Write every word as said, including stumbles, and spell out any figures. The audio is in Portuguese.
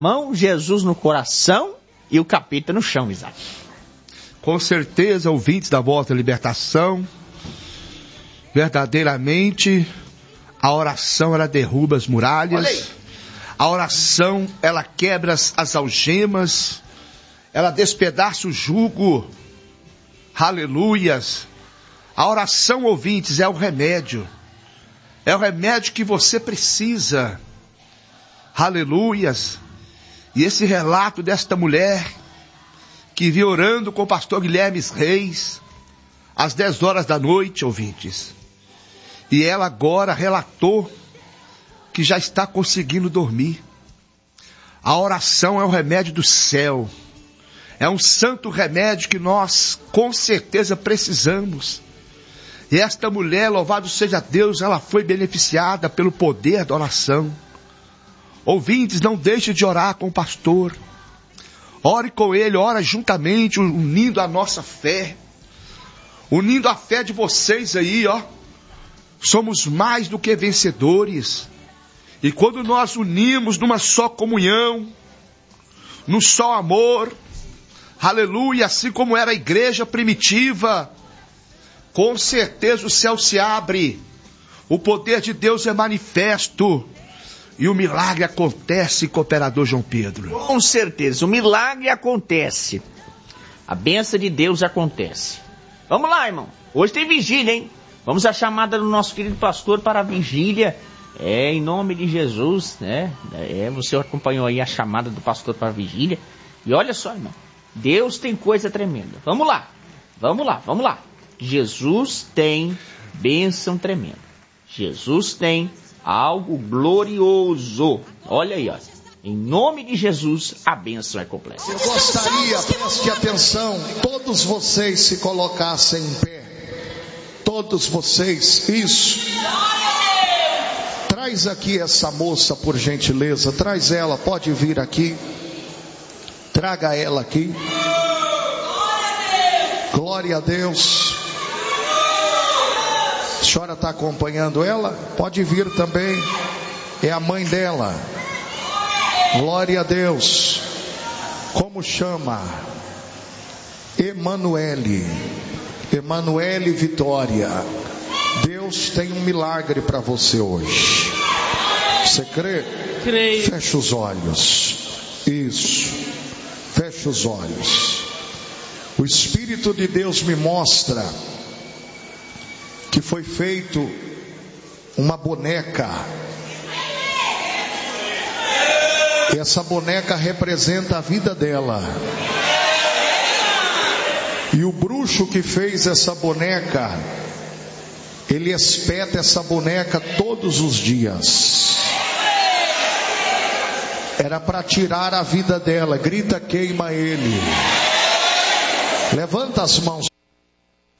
mão, Jesus no coração e o capeta no chão, Isaac. Com certeza, ouvintes da Voz da Libertação, verdadeiramente, a oração, ela derruba as muralhas, a oração, ela quebra as, as algemas, ela despedaça o jugo, aleluias. A oração, ouvintes, é o remédio, é o remédio que você precisa, aleluias. E esse relato desta mulher, que vi orando com o pastor Guilherme Reis, às dez horas da noite, ouvintes. E ela agora relatou que já está conseguindo dormir. A oração é o remédio do céu. É um santo remédio que nós, com certeza, precisamos. E esta mulher, louvado seja Deus, ela foi beneficiada pelo poder da oração. Ouvintes, não deixe de orar com o pastor. Ore com ele, ora juntamente, unindo a nossa fé. Unindo a fé de vocês aí, ó. Somos mais do que vencedores. E quando nós unimos numa só comunhão, num só amor, aleluia, assim como era a igreja primitiva, com certeza o céu se abre. O poder de Deus é manifesto. E o milagre acontece, cooperador João Pedro. Com certeza, o milagre acontece. A bênção de Deus acontece. Vamos lá, irmão. Hoje tem vigília, hein? Vamos à chamada do nosso querido pastor para a vigília. É, em nome de Jesus, né? É, você acompanhou aí a chamada do pastor para a vigília. E olha só, irmão. Deus tem coisa tremenda. Vamos lá. Vamos lá, vamos lá. Jesus tem bênção tremenda. Jesus tem algo glorioso. Olha aí, ó. Em nome de Jesus, a bênção é completa. Eu gostaria, preste atenção, todos vocês se colocassem em pé. Todos vocês, isso. Traz aqui essa moça, por gentileza. Traz ela, pode vir aqui. Traga ela aqui. Glória a Deus. A senhora está acompanhando ela? Pode vir também. É a mãe dela. Glória a Deus. Como chama? Emanuele. Emanuele Vitória. Deus tem um milagre para você hoje. Você crê? Creio. Fecha os olhos. Isso. Fecha os olhos. O Espírito de Deus me mostra que foi feito uma boneca. E essa boneca representa a vida dela. E o bruxo que fez essa boneca, ele espeta essa boneca todos os dias. Era para tirar a vida dela. Grita, queima ele. Levanta as mãos.